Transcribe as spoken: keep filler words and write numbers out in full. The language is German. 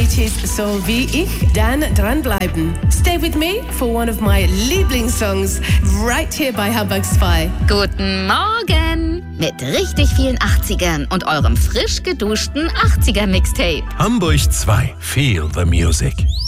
eighties Soul wie ich? Dann dranbleiben. Stay with me for one of my Lieblingssongs right here bei Hamburg zwei. Guten Morgen! Mit richtig vielen achtzigern und eurem frisch geduschten achtziger Mixtape. Hamburg zwei. Feel the music.